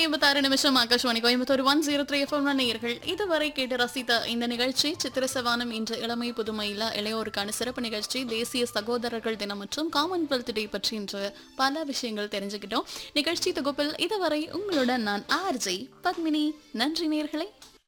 6:56 Akashvani Coimbatore 103 FM நேயர்கள் இதுவரை கேட்டு ரசித்த இந்த நிகழ்ச்சி சித்திரசவானம் இன்று இளமை புதுமையில இளையோருக்கான சிறப்பு நிகழ்ச்சி தேசிய சகோதரர்கள் தினம் மற்றும் காமன்வெல்த் டே பற்றி இன்று பல விஷயங்கள் தெரிஞ்சுக்கிட்டோம். நிகழ்ச்சி தொகுப்பில் இதுவரை உங்களுடன் நான் ஆர்ஜே பத்மினி. நன்றி நேயர்களே.